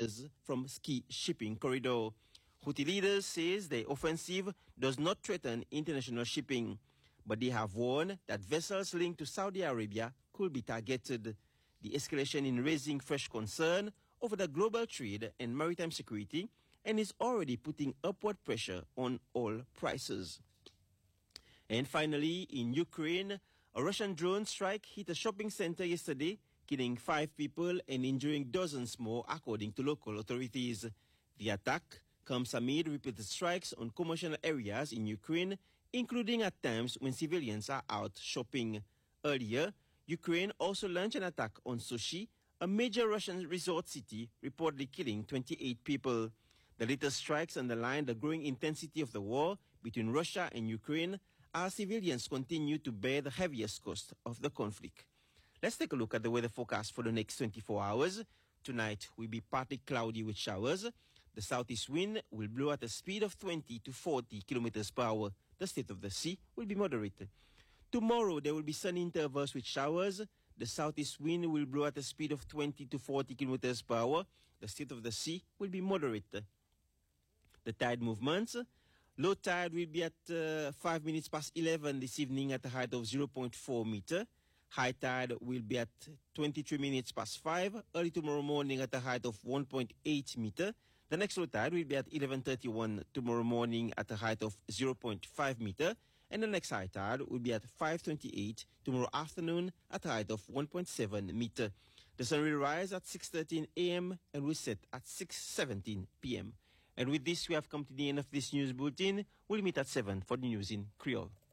traders from Ski shipping corridor. Houthi leaders says the offensive does not threaten international shipping, but they have warned that vessels linked to Saudi Arabia could be targeted. The escalation in raising fresh concern over the global trade and maritime security and is already putting upward pressure on oil prices. And finally, in Ukraine, a Russian drone strike hit a shopping center yesterday, killing 5 people and injuring dozens more, according to local authorities. The attack comes amid repeated strikes on commercial areas in Ukraine, including at times when civilians are out shopping. Earlier, Ukraine also launched an attack on Sochi, a major Russian resort city, reportedly killing 28 people. The latest strikes underline the growing intensity of the war between Russia and Ukraine as civilians continue to bear the heaviest cost of the conflict. Let's take a look at the weather forecast for the next 24 hours. Tonight will be partly cloudy with showers. The southeast wind will blow at a speed of 20 to 40 kilometers per hour. The state of the sea will be moderate. Tomorrow there will be sunny intervals with showers. The southeast wind will blow at a speed of 20 to 40 kilometers per hour. The state of the sea will be moderate. The tide movements. Low tide will be at 5 minutes past 11 this evening at a height of 0.4 meter. High tide will be at 23 minutes past 5 early tomorrow morning at a height of 1.8 meter. The next low tide will be at 11:31 tomorrow morning at a height of 0.5 meter. And the next high tide will be at 5:28 tomorrow afternoon at a height of 1.7 meter. The sun will rise at 6:13 a.m. and will set at 6:17 p.m. And with this, we have come to the end of this news bulletin. We'll meet at 7 for the news in Creole.